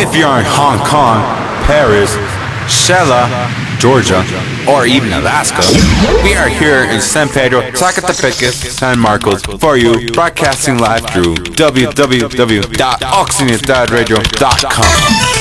if you're in Hong Kong, Paris, Shella, Georgia, or even Alaska, we are here in San Pedro, Zacatepec, San Marcos for you, broadcasting live through www.oxygenradio.com.